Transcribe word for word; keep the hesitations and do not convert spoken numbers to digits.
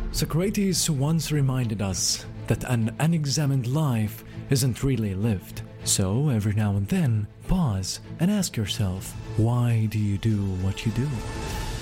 Socrates once reminded us that an unexamined life isn't really lived. So every now and then, pause and ask yourself, why do you do what you do?